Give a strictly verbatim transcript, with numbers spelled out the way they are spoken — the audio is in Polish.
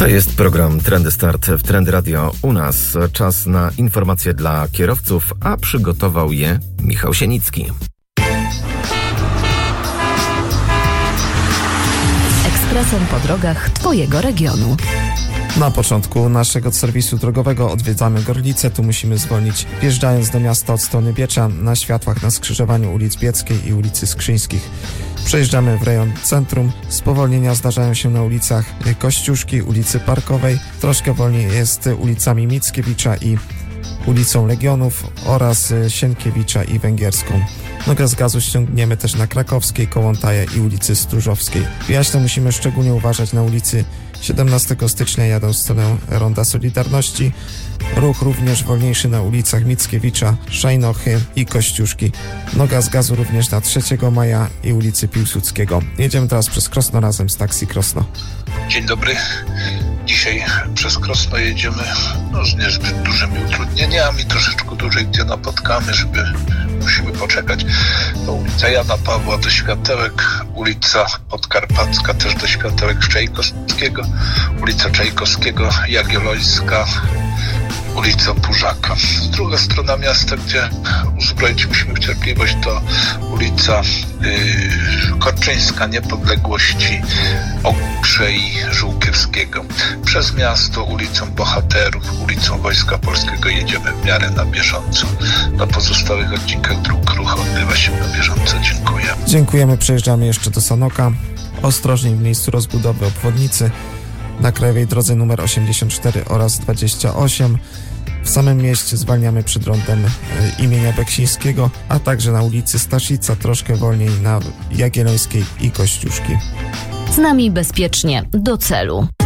To jest program Trendy Start w Trendy Radio. U nas czas na informacje dla kierowców, a przygotował je Michał Sienicki. Ekspresem po drogach Twojego regionu. Na początku naszego serwisu drogowego odwiedzamy Gorlice. Tu musimy zwolnić, wjeżdżając do miasta od strony Biecza na światłach na skrzyżowaniu ulic Bieckiej i ulicy Skrzyńskich. Przejeżdżamy w rejon centrum. Spowolnienia zdarzają się na ulicach Kościuszki, ulicy Parkowej. Troszkę wolniej jest ulicami Mickiewicza i ulicą Legionów oraz Sienkiewicza i Węgierską. Nogę z gazu ściągniemy też na Krakowskiej, Kołłątaje i ulicy Stróżowskiej. W Jaśle musimy szczególnie uważać na ulicy siedemnastego stycznia, jadą w stronę Ronda Solidarności. Ruch również wolniejszy na ulicach Mickiewicza, Szajnochy i Kościuszki. Noga z gazu również na trzeciego maja i ulicy Piłsudskiego. Jedziemy teraz przez Krosno razem z Taksi Krosno. Dzień dobry. Dzisiaj przez Krosno jedziemy no, z niezbyt dużymi utrudnieniami, troszeczkę dłużej gdzie napotkamy, żeby musimy poczekać. To ulica Jana Pawła do Światełek, ulica Podkarpacka też do Światełek Czajkowskiego, ulica Czajkowskiego, Jagiellońska, ulica Pużaka. Druga strona miasta, gdzie uzbroić musimy w cierpliwość, to ulica yy, Korczyńska, Niepodległości, Okrze i Żółkiewskiego. Przez miasto ulicą Bohaterów, ulicą Wojska Polskiego jedziemy w miarę na bieżąco. Na pozostałych odcinkach dróg ruch odbywa się na bieżąco. Dziękuję. Dziękujemy. Przejeżdżamy jeszcze do Sanoka. Ostrożnie w miejscu rozbudowy obwodnicy na krajowej drodze numer osiemdziesiąt cztery oraz dwadzieścia osiem. W samym mieście zwalniamy przed rondem imienia Beksińskiego, a także na ulicy Staszica, troszkę wolniej na Jagiellońskiej i Kościuszki. Z nami bezpiecznie do celu.